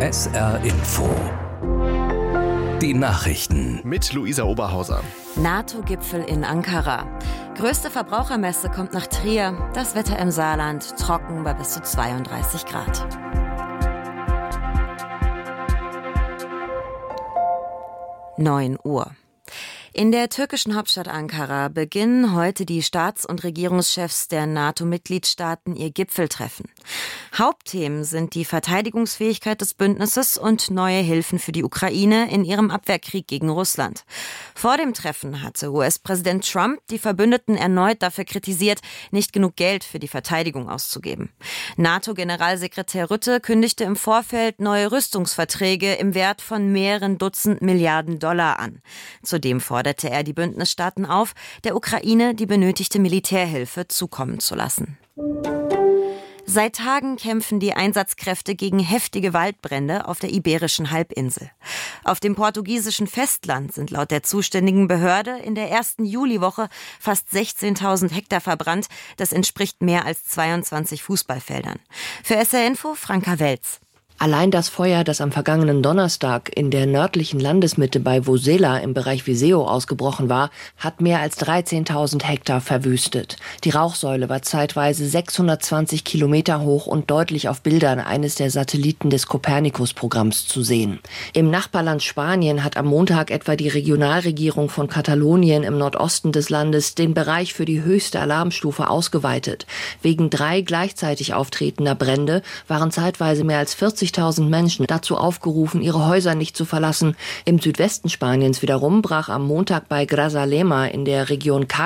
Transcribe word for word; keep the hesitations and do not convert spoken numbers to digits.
S R Info. Die Nachrichten. Mit Luisa Oberhauser. NATO-Gipfel in Ankara. Größte Verbrauchermesse kommt nach Trier. Das Wetter im Saarland trocken bei bis zu zweiunddreißig Grad. neun Uhr. In der türkischen Hauptstadt Ankara beginnen heute die Staats- und Regierungschefs der NATO-Mitgliedstaaten ihr Gipfeltreffen. Hauptthemen sind die Verteidigungsfähigkeit des Bündnisses und neue Hilfen für die Ukraine in ihrem Abwehrkrieg gegen Russland. Vor dem Treffen hatte U S-Präsident Trump die Verbündeten erneut dafür kritisiert, nicht genug Geld für die Verteidigung auszugeben. NATO-Generalsekretär Rutte kündigte im Vorfeld neue Rüstungsverträge im Wert von mehreren Dutzend Milliarden Dollar an. Zudem forderte er die Bündnisstaaten auf, der Ukraine die benötigte Militärhilfe zukommen zu lassen. Seit Tagen kämpfen die Einsatzkräfte gegen heftige Waldbrände auf der Iberischen Halbinsel. Auf dem portugiesischen Festland sind laut der zuständigen Behörde in der ersten Juliwoche fast sechzehntausend Hektar verbrannt. Das entspricht mehr als zweiundzwanzig Fußballfeldern. Für S R Info Franka Welz. Allein das Feuer, das am vergangenen Donnerstag in der nördlichen Landesmitte bei Vosela im Bereich Viseu ausgebrochen war, hat mehr als dreizehntausend Hektar verwüstet. Die Rauchsäule war zeitweise sechshundertzwanzig Kilometer hoch und deutlich auf Bildern eines der Satelliten des Copernicus-Programms zu sehen. Im Nachbarland Spanien hat am Montag etwa die Regionalregierung von Katalonien im Nordosten des Landes den Bereich für die höchste Alarmstufe ausgeweitet. Wegen drei gleichzeitig auftretender Brände waren zeitweise mehr als vierzigtausend Menschen dazu aufgerufen, ihre Häuser nicht zu verlassen. Im Südwesten Spaniens wiederum brach am Montag bei Grazalema in der Region